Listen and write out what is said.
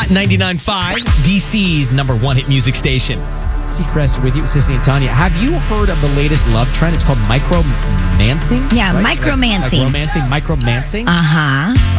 99.5, DC's number one hit music station. Seacrest with you, Sissy and Tanya. Have you heard of the latest love trend? It's called micromancing. Yeah, right? micromancing. Like romancing, micromancing. Uh-huh.